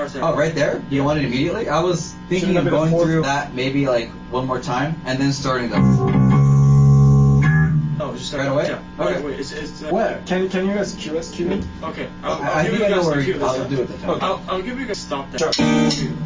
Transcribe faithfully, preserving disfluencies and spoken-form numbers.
starts there. Oh, right there? You want it immediately? I was thinking Shouldn't of have been a going fourth. through that maybe like one more time and then starting the. Oh, just Right away? Yeah. Okay. Wait, wait. It's, it's, uh, What? Can can you guys cue us? Cue me? Okay. I'll, I'll I, I give think you I know guys where the you, cue. I'll do it the time. I'll, I'll give you guys stop there. Sure.